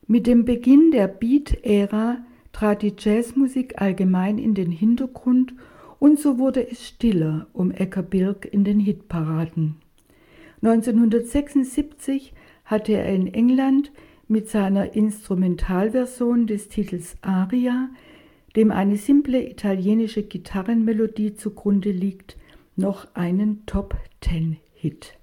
Mit dem Beginn der Beat-Ära trat die Jazzmusik allgemein in den Hintergrund und so wurde es stiller um Edgar Bilk in den Hitparaden. 1976 hatte er in England mit seiner Instrumentalversion des Titels Aria, dem eine simple italienische Gitarrenmelodie zugrunde liegt, noch einen Top-10-Hit.